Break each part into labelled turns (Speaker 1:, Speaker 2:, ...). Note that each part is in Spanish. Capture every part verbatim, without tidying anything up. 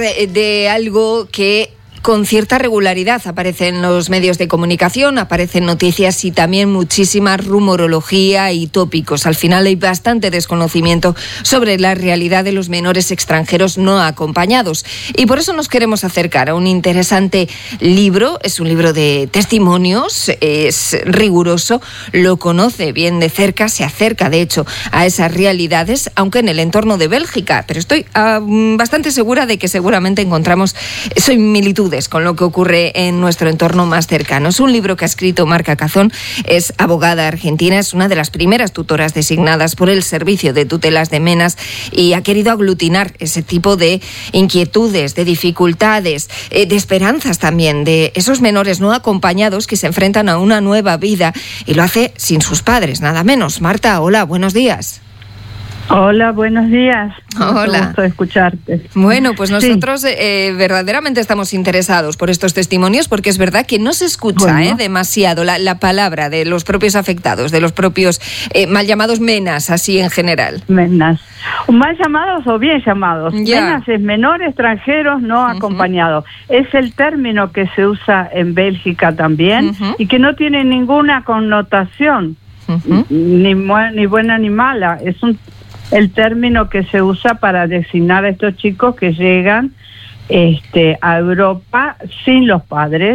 Speaker 1: De, de algo que con cierta regularidad aparece en los medios de comunicación, aparecen noticias y también muchísima rumorología y tópicos. Al final hay bastante desconocimiento sobre la realidad de los menores extranjeros no acompañados. Y por eso nos queremos acercar a un interesante libro. Es un libro de testimonios, es riguroso, lo conoce bien de cerca, se acerca de hecho a esas realidades, aunque en el entorno de Bélgica. Pero estoy uh, bastante segura de que seguramente encontramos similitudes con lo que ocurre en nuestro entorno más cercano. Es un libro que ha escrito Marca Cazón, es abogada argentina, es una de las primeras tutoras designadas por el Servicio de Tutelas de Menas y ha querido aglutinar ese tipo de inquietudes, de dificultades, eh, de esperanzas también, de esos menores no acompañados que se enfrentan a una nueva vida y lo hace sin sus padres, nada menos. Marta, hola, buenos días.
Speaker 2: Hola, buenos días.
Speaker 1: Hola.
Speaker 2: Un gusto escucharte.
Speaker 1: Bueno, pues nosotros sí. eh, verdaderamente estamos interesados por estos testimonios porque es verdad que no se escucha bueno. eh, demasiado la, la palabra de los propios afectados, de los propios eh, mal llamados menas, así en general.
Speaker 2: Menas. Mal llamados o bien llamados. Ya. Menas es menor extranjeros no uh-huh. acompañados. Es el término que se usa en Bélgica también uh-huh. y que no tiene ninguna connotación, uh-huh. ni, ni buena ni mala. Es un el término que se usa para designar a estos chicos que llegan este, a Europa sin los padres,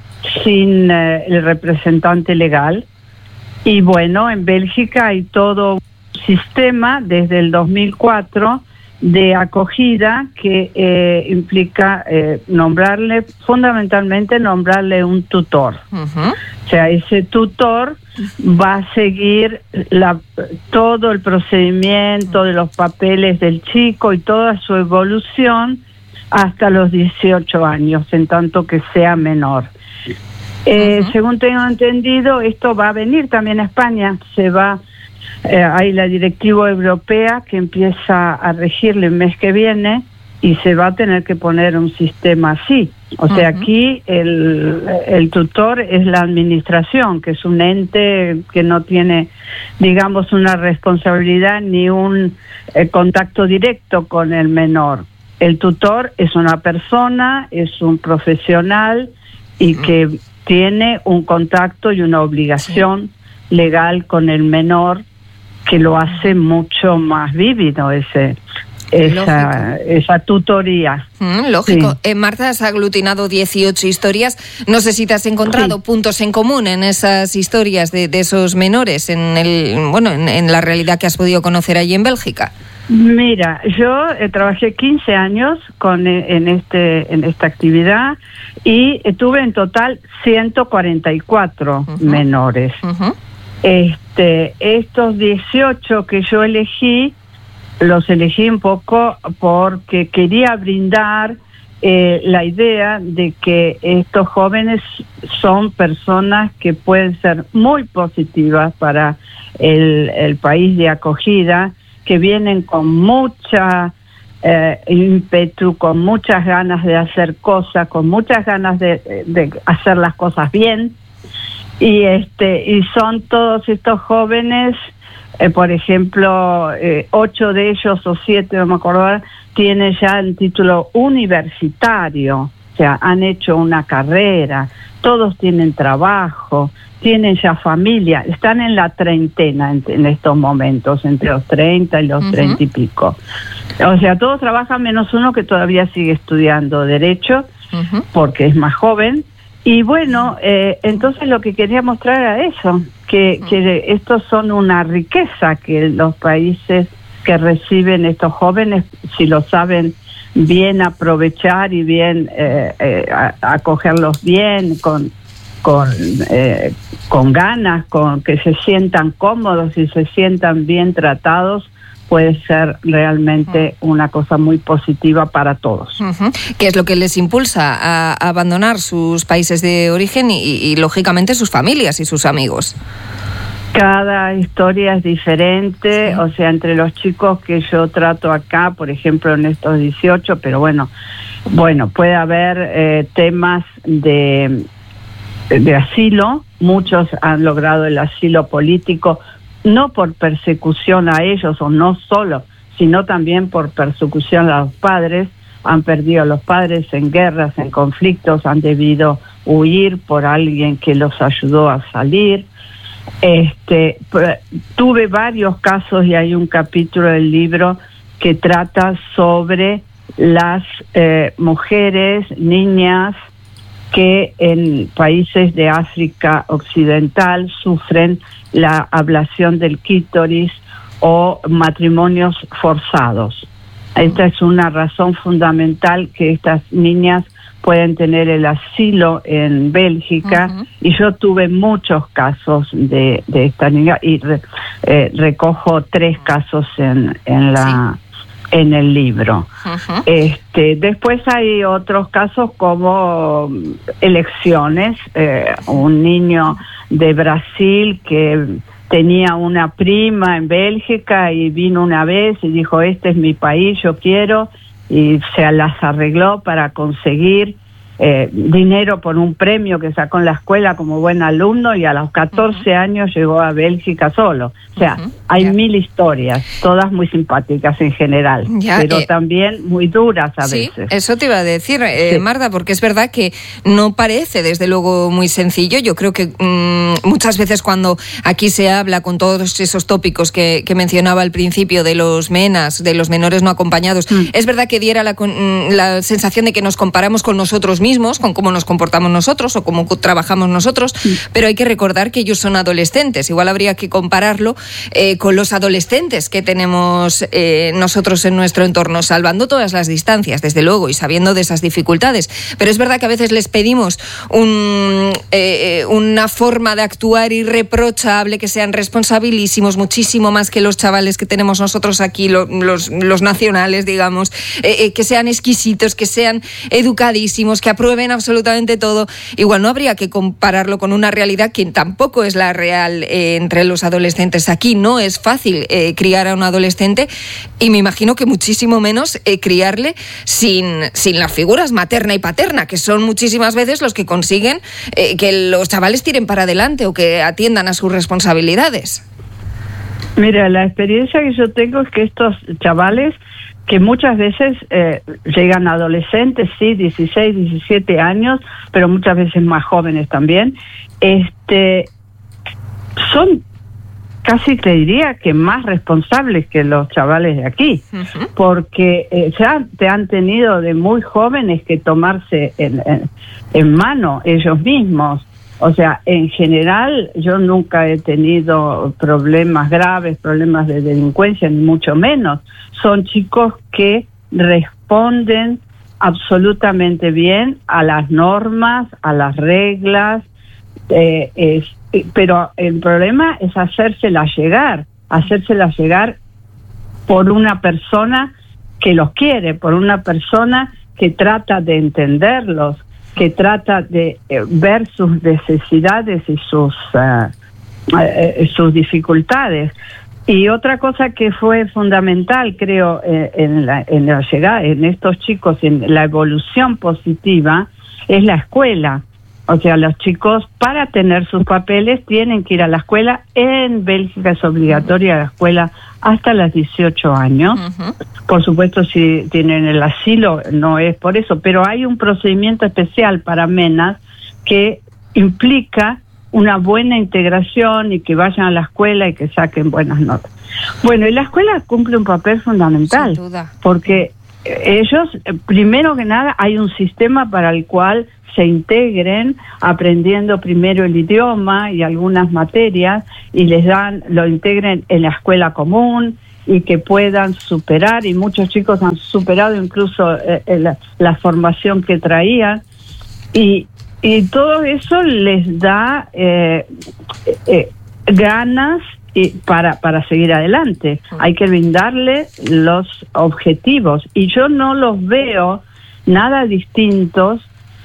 Speaker 2: sin eh, el representante legal. Y bueno, en Bélgica hay todo un sistema desde el dos mil cuatro de acogida que eh, implica eh, nombrarle, fundamentalmente nombrarle un tutor. Uh-huh. O sea, ese tutor va a seguir la, todo el procedimiento de los papeles del chico y toda su evolución hasta los dieciocho años, en tanto que sea menor. Eh, uh-huh. Según tengo entendido, esto va a venir también a España. Se va, eh, hay la directiva europea que empieza a regirle el mes que viene y se va a tener que poner un sistema así. O sea, uh-huh. aquí el, el tutor es la administración, que es un ente que no tiene, digamos, una responsabilidad ni un eh, contacto directo con el menor. El tutor es una persona, es un profesional y uh-huh. que tiene un contacto y una obligación sí. legal con el menor que lo hace mucho más vívido ese esa, esa tutoría.
Speaker 1: Mm, lógico. Sí. Eh, Marta, has aglutinado dieciocho historias. No sé si te has encontrado sí. puntos en común en esas historias de, de esos menores, en el bueno, en, en la realidad que has podido conocer allí en Bélgica.
Speaker 2: Mira, yo eh, trabajé quince años con en este en esta actividad y eh, tuve en total ciento cuarenta y cuatro uh-huh. menores. Uh-huh. Este, estos dieciocho que yo elegí, los elegí un poco porque quería brindar eh, la idea de que estos jóvenes son personas que pueden ser muy positivas para el, el país de acogida, que vienen con mucha eh, ímpetu, con muchas ganas de hacer cosas, con muchas ganas de, de hacer las cosas bien, y este y son todos estos jóvenes, eh, por ejemplo, eh, ocho de ellos o siete, no me acuerdo, tienen ya el título universitario, o sea, han hecho una carrera, todos tienen trabajo, tienen ya familia, están en la treintena en, en estos momentos, entre los treinta y los uh-huh. treinta y pico. O sea, todos trabajan menos uno que todavía sigue estudiando Derecho, uh-huh. porque es más joven. Y bueno, eh, entonces lo que quería mostrar era eso, que, uh-huh. que estos son una riqueza que los países que reciben estos jóvenes, si lo saben bien aprovechar y bien eh, eh, acogerlos bien, con con eh, con ganas, con que se sientan cómodos y se sientan bien tratados, puede ser realmente una cosa muy positiva para todos.
Speaker 1: Uh-huh. ¿Qué es lo que les impulsa a, a abandonar sus países de origen y, y, lógicamente, sus familias y sus amigos?
Speaker 2: Cada historia es diferente, sí. O sea, entre los chicos que yo trato acá, por ejemplo, en estos dieciocho, pero bueno, bueno, puede haber eh, temas de, de asilo. Muchos han logrado el asilo político, no por persecución a ellos, o no solo, sino también por persecución a los padres, han perdido a los padres en guerras, en conflictos, han debido huir por alguien que los ayudó a salir. Este, tuve varios casos y hay un capítulo del libro que trata sobre las eh, mujeres, niñas que en países de África Occidental sufren la ablación del clítoris o matrimonios forzados. Esta es una razón fundamental que estas niñas pueden tener el asilo en Bélgica, uh-huh. y yo tuve muchos casos de, de esta niña y re, eh, recojo tres casos en, en la sí. en el libro. Uh-huh. Este, después hay otros casos como elecciones, eh, un niño de Brasil que tenía una prima en Bélgica y vino una vez y dijo, este es mi país, yo quiero, y se las arregló para conseguir eh, dinero por un premio que sacó en la escuela como buen alumno, y a los catorce uh-huh. años llegó a Bélgica solo. O sea, uh-huh. hay yeah. mil historias, todas muy simpáticas en general, yeah, pero eh, también muy duras a
Speaker 1: sí,
Speaker 2: veces.
Speaker 1: Eso te iba a decir, eh, sí. Marta, porque es verdad que no parece desde luego muy sencillo. Yo creo que mmm, muchas veces cuando aquí se habla con todos esos tópicos que, que mencionaba al principio de los MENAs, de los menores no acompañados, mm. es verdad que diera la, la sensación de que nos comparamos con nosotros mismos, con cómo nos comportamos nosotros o cómo trabajamos nosotros, mm. pero hay que recordar que ellos son adolescentes. Igual habría que compararlo eh, con los adolescentes que tenemos eh, nosotros en nuestro entorno, salvando todas las distancias, desde luego, y sabiendo de esas dificultades. Pero es verdad que a veces les pedimos un, eh, una forma de actuar irreprochable, que sean responsabilísimos, muchísimo más que los chavales que tenemos nosotros aquí, lo, los, los nacionales, digamos, eh, eh, que sean exquisitos, que sean educadísimos, que aprueben absolutamente todo. Igual no habría que compararlo con una realidad que tampoco es la real eh, entre los adolescentes. Aquí no es fácil eh, criar a un adolescente, y me imagino que muchísimo menos eh, criarle sin, sin las figuras materna y paterna, que son muchísimas veces los que consiguen eh, que los chavales tiren para adelante o que atiendan a sus responsabilidades.
Speaker 2: Mira, la experiencia que yo tengo es que estos chavales, que muchas veces eh, llegan adolescentes, sí, dieciséis, diecisiete años, pero muchas veces más jóvenes también, este, son casi te diría que más responsables que los chavales de aquí, uh-huh. porque eh, ya te han tenido de muy jóvenes que tomarse en, en, en mano ellos mismos. O sea, en general yo nunca he tenido problemas graves, problemas de delincuencia, ni mucho menos. Son chicos que responden absolutamente bien a las normas, a las reglas, eh, es, pero el problema es hacérsela llegar, hacérsela llegar por una persona que los quiere, por una persona que trata de entenderlos, que trata de eh, ver sus necesidades y sus uh, eh, sus dificultades. Y otra cosa que fue fundamental, creo, eh, en, la, en la llegada, en estos chicos, en la evolución positiva, es la escuela. O sea, los chicos, para tener sus papeles, tienen que ir a la escuela. En Bélgica es obligatoria la escuela hasta los dieciocho años. Uh-huh. Por supuesto, si tienen el asilo, no es por eso, pero hay un procedimiento especial para MENAs que implica una buena integración y que vayan a la escuela y que saquen buenas notas. Bueno, y la escuela cumple un papel fundamental, sin duda, porque ellos, primero que nada, hay un sistema para el cual se integren aprendiendo primero el idioma y algunas materias, y les dan, lo integren en la escuela común y que puedan superar, y muchos chicos han superado incluso eh, la, la formación que traían, y, y todo eso les da eh, eh, ganas y para, para seguir adelante. Hay que brindarle los objetivos, y yo no los veo nada distintos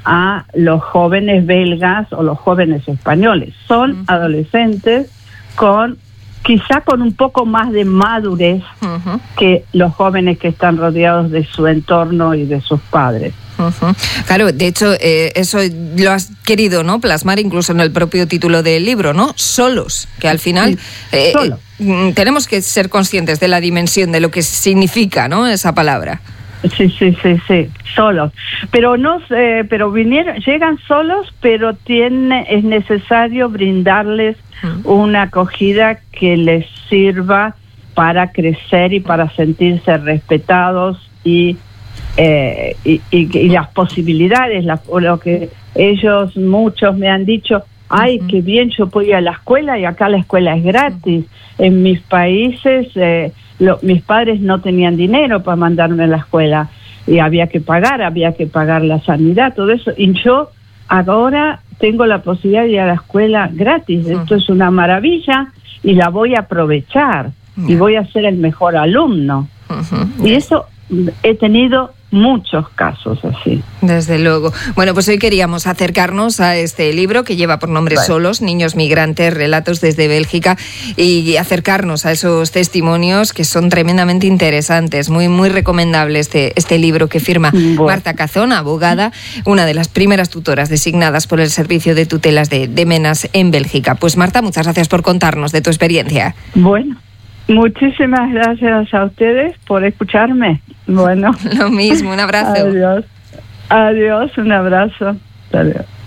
Speaker 2: a los jóvenes belgas o los jóvenes españoles. Son uh-huh. adolescentes con quizá con un poco más de madurez uh-huh. que los jóvenes que están rodeados de su entorno y de sus padres.
Speaker 1: Uh-huh. Claro, de hecho, eh, eso lo has querido, ¿no?, plasmar incluso en el propio título del libro, ¿no? Solos, que al final eh, eh, tenemos que ser conscientes de la dimensión de lo que significa, ¿no?, esa palabra.
Speaker 2: Sí, sí, sí, sí, solos. Pero no, eh, pero vinieron, llegan solos, pero tiene, es necesario brindarles uh-huh. una acogida que les sirva para crecer y para sentirse respetados y eh, y, y, y las posibilidades, la, lo que ellos muchos me han dicho. Ay, uh-huh. qué bien, yo puedo ir a la escuela y acá la escuela es gratis. Uh-huh. En mis países, eh, lo, mis padres no tenían dinero para mandarme a la escuela y había que pagar, había que pagar la sanidad, todo eso. Y yo ahora tengo la posibilidad de ir a la escuela gratis. Uh-huh. Esto es una maravilla y la voy a aprovechar uh-huh. y voy a ser el mejor alumno. Uh-huh. Y eso he tenido muchos casos así.
Speaker 1: Desde luego. Bueno, pues hoy queríamos acercarnos a este libro que lleva por nombre vale. Solos, Niños Migrantes, Relatos desde Bélgica, y acercarnos a esos testimonios que son tremendamente interesantes. Muy, muy recomendable este, este libro que firma bueno. Marta Cazón, abogada, una de las primeras tutoras designadas por el Servicio de Tutelas de, de Menas en Bélgica. Pues Marta, muchas gracias por contarnos de tu experiencia.
Speaker 2: Bueno. Muchísimas gracias a ustedes por escucharme. Bueno.
Speaker 1: Lo mismo, un abrazo.
Speaker 2: Adiós. Adiós, un abrazo. Adiós.